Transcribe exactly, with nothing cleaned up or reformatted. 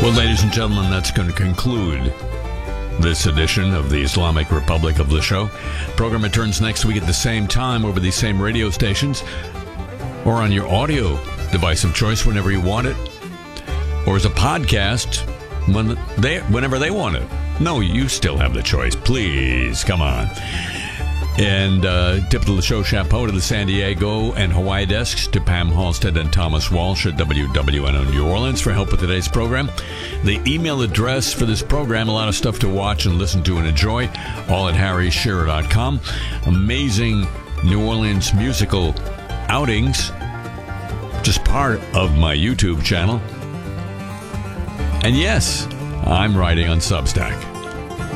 Well, ladies and gentlemen, that's going to conclude this edition of the Islamic Republic of the show. Program returns next week at the same time over these same radio stations or on your audio device of choice whenever you want it, or as a podcast when they, whenever they want it. No, you still have the choice. Please, come on. And uh, tip of the show chapeau to the San Diego and Hawaii desks, to Pam Halstead and Thomas Walsh at W W N O New Orleans for help with today's program. The email address for this program, a lot of stuff to watch and listen to and enjoy, all at harry shearer dot com. Amazing New Orleans musical outings, just part of my YouTube channel. And yes, I'm writing on Substack.